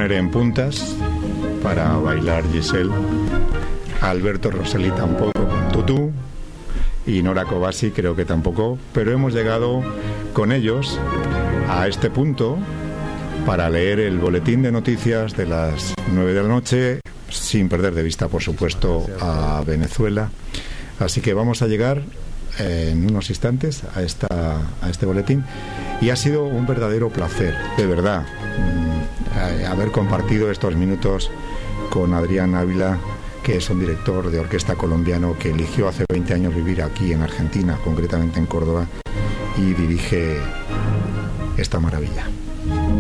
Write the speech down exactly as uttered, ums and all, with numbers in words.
poner en puntas para bailar Giselle, Alberto Rosselli tampoco con tutú y Nora Covasi creo que tampoco, pero hemos llegado con ellos a este punto para leer el boletín de noticias de las nueve de la noche, sin perder de vista, por supuesto, a Venezuela. Así que vamos a llegar eh, en unos instantes a, esta, a este boletín, y ha sido un verdadero placer, de verdad, mmm, haber compartido estos minutos con Adrián Ávila, que es un director de orquesta colombiano que eligió hace veinte años vivir aquí en Argentina, concretamente en Córdoba, y dirige esta maravilla.